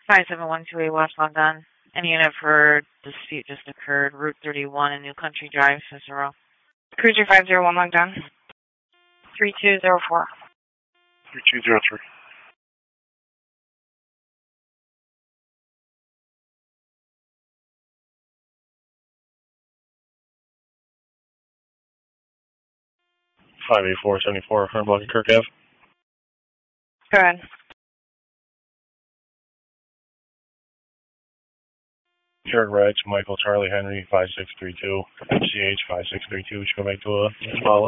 5712 West logged on. Any unit for dispute just occurred. Route 31 in New Country Drive, Cicero. Cruiser 501 logged on. 3204. 3203. Five 8474 Hardblock Kirk Ave. Go ahead. Kirk Reg, Michael Charlie Henry 5632, MCH 5632. We should go back to Paula.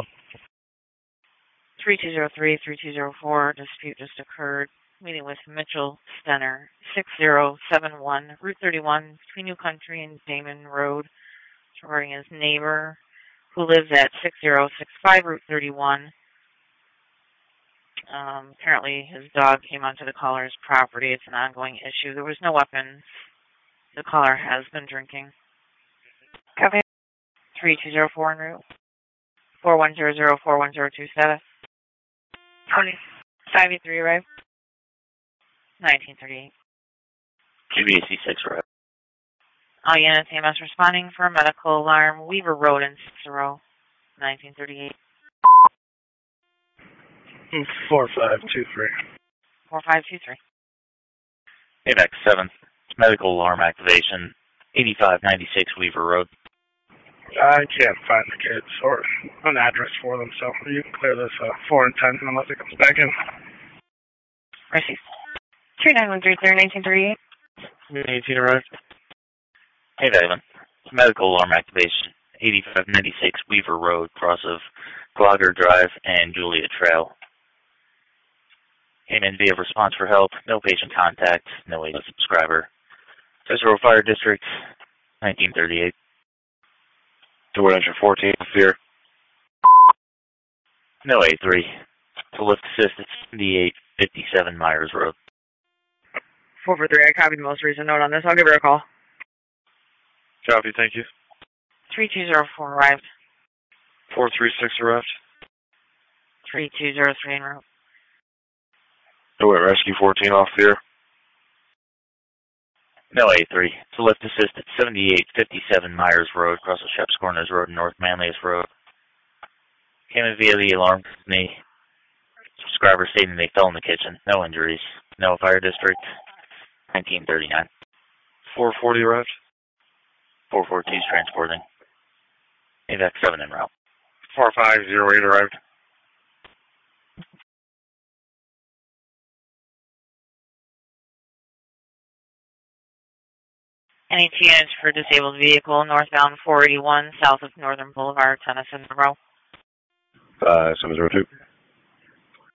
3203, 3204. Dispute just occurred. Meeting with Mitchell Stenner, 6071, Route 31, between New Country and Damon Road, regarding his neighbor who lives at 6065 Route 31. Apparently his dog came onto the caller's property. It's an ongoing issue. There was no weapons. The caller has been drinking. Copy. 3204 en route. 4100 4102 status. 583 arrived. 1938. GBAC 6 arrived. All units EMS responding for a medical alarm. Weaver Road in Cicero. 1938. 4523. 4523. AVAC 7. Medical alarm activation. 8596 Weaver Road. I can't find the kids or an address for them, so you can clear this 4 and 10 unless it comes back in. Received. 29133 1938. 18 arrived. AVAC 7. Medical alarm activation. 8596 Weaver Road, cross of Glogger Drive and Julia Trail. Came in via response for help. No patient contact. No agent subscriber. Cicero Fire District, 1938. Door entry 14, fear. No A3. To lift assist at 7857 Myers Road. 443, I copied the most recent note on this. I'll give her a call. Copy, thank you. 3204 arrived. 436 arrived. 3203 en route. Door rescue 14 off fear. No A3. To lift assist at 7857 Myers Road, cross of Sheps Corners Road and North Manlius Road. Came in via the alarm company. Subscriber stating they fell in the kitchen. No injuries. No fire district. 1939. 440 arrived. 442 is transporting. AVAC 7 en route. 4508 arrived. Any two units for disabled vehicle northbound 481 south of Northern Boulevard, Tennyson, Monroe. 702.